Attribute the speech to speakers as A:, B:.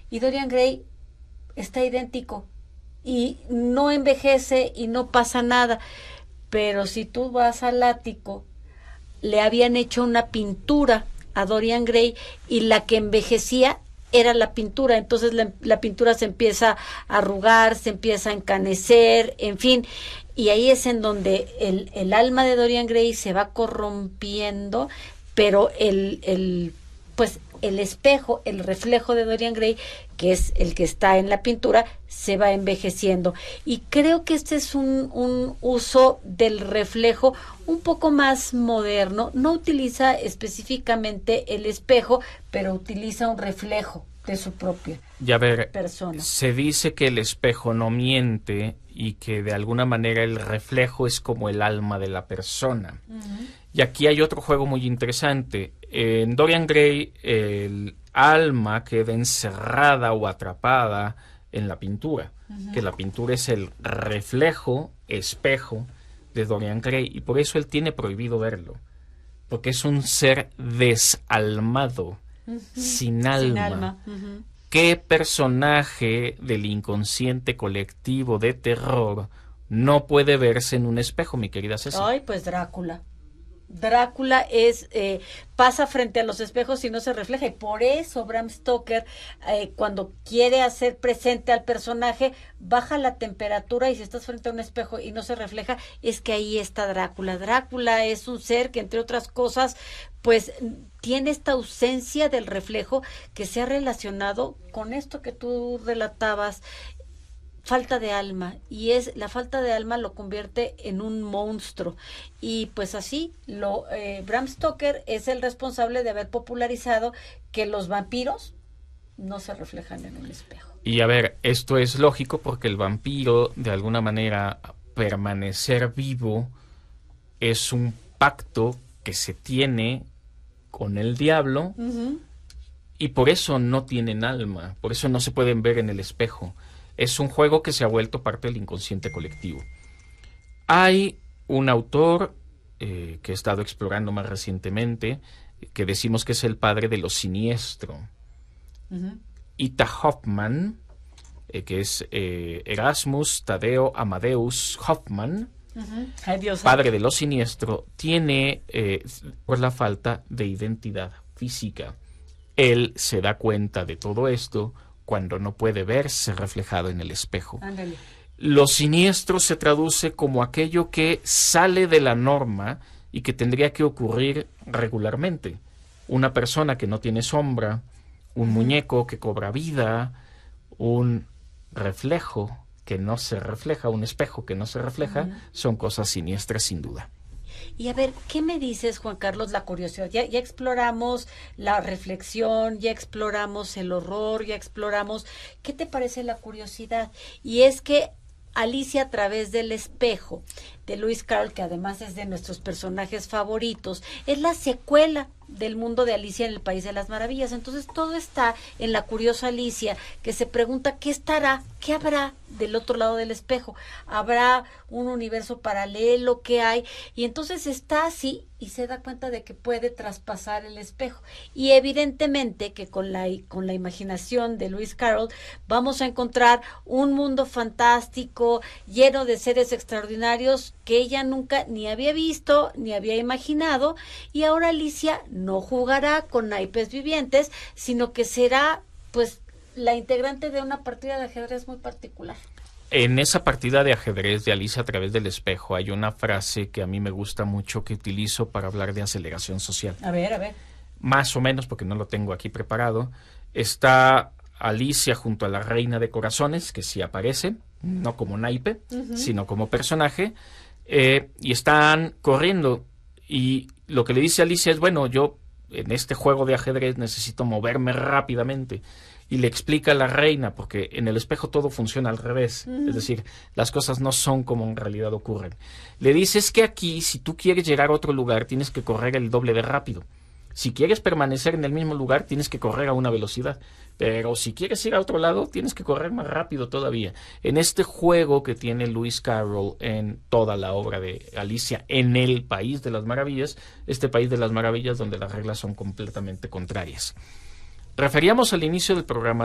A: y Dorian Gray está idéntico y no envejece y no pasa nada. Pero si tú vas al ático, le habían hecho una pintura a Dorian Gray y la que envejecía era la pintura, entonces la pintura se empieza a arrugar, se empieza a encanecer, en fin, y ahí es en donde el alma de Dorian Gray se va corrompiendo, pero pues el espejo, el reflejo de Dorian Gray, que es el que está en la pintura, se va envejeciendo. Y creo que este es un uso del reflejo un poco más moderno. No utiliza específicamente el espejo, pero utiliza un reflejo de su propia persona.
B: Se dice que el espejo no miente y que de alguna manera el reflejo es como el alma de la persona. Uh-huh. Y aquí hay otro juego muy interesante. En Dorian Gray, el alma queda encerrada o atrapada en la pintura, uh-huh. que la pintura es el reflejo, espejo de Dorian Gray, y por eso él tiene prohibido verlo, porque es un ser desalmado, uh-huh. sin alma. Uh-huh. ¿Qué personaje del inconsciente colectivo de terror no puede verse en un espejo, mi querida Ceci?
A: Ay, pues Drácula. Drácula pasa frente a los espejos y no se refleja, y por eso Bram Stoker cuando quiere hacer presente al personaje baja la temperatura, y si estás frente a un espejo y no se refleja, es que ahí está Drácula. Drácula es un ser que, entre otras cosas, pues tiene esta ausencia del reflejo que se ha relacionado con esto que tú relatabas, falta de alma, y la falta de alma lo convierte en un monstruo, y pues así Bram Stoker es el responsable de haber popularizado que los vampiros no se reflejan en un espejo.
B: Y a ver, esto es lógico porque el vampiro, de alguna manera, permanecer vivo es un pacto que se tiene con el diablo, uh-huh. y por eso no tienen alma, por eso no se pueden ver en el espejo. Es un juego que se ha vuelto parte del inconsciente colectivo. Hay un autor que he estado explorando más recientemente, que decimos que es el padre de lo siniestro. Uh-huh. Ita Hoffmann, que es Erasmus Tadeo Amadeus Hoffmann, uh-huh. Ay, Dios, padre de lo siniestro, tiene por la falta de identidad física. Él se da cuenta de todo esto cuando no puede verse reflejado en el espejo. Ándale. Lo siniestro se traduce como aquello que sale de la norma y que tendría que ocurrir regularmente. Una persona que no tiene sombra, un muñeco que cobra vida, un reflejo que no se refleja, un espejo que no se refleja, son cosas siniestras sin duda.
A: Y a ver, ¿qué me dices, Juan Carlos, la curiosidad? Ya exploramos la reflexión, ya exploramos el horror, ya exploramos. ¿Qué te parece la curiosidad? Y es que Alicia a través del espejo, de Lewis Carroll, que además es de nuestros personajes favoritos, es la secuela del mundo de Alicia en el País de las Maravillas. Entonces todo está en la curiosa Alicia, que se pregunta qué habrá del otro lado del espejo. ¿Habrá un universo paralelo? ¿Qué hay? Y entonces está así y se da cuenta de que puede traspasar el espejo. Y evidentemente que con la imaginación de Lewis Carroll vamos a encontrar un mundo fantástico, lleno de seres extraordinarios que ella nunca ni había visto, ni había imaginado, y ahora Alicia no jugará con naipes vivientes, sino que será, pues, la integrante de una partida de ajedrez muy particular.
B: En esa partida de ajedrez de Alicia a través del espejo hay una frase que a mí me gusta mucho, que utilizo para hablar de aceleración social.
A: A ver.
B: Más o menos, porque no lo tengo aquí preparado. Está Alicia junto a la reina de corazones, que sí aparece, no como naipe, uh-huh. sino como personaje, y están corriendo, y lo que le dice Alicia es, bueno, yo en este juego de ajedrez necesito moverme rápidamente, y le explica a la reina, porque en el espejo todo funciona al revés, es decir, las cosas no son como en realidad ocurren. Le dice, es que aquí, si tú quieres llegar a otro lugar, tienes que correr el doble de rápido. Si quieres permanecer en el mismo lugar, tienes que correr a una velocidad. Pero si quieres ir a otro lado, tienes que correr más rápido todavía. En este juego que tiene Lewis Carroll en toda la obra de Alicia en el País de las Maravillas, este País de las Maravillas donde las reglas son completamente contrarias. Referíamos al inicio del programa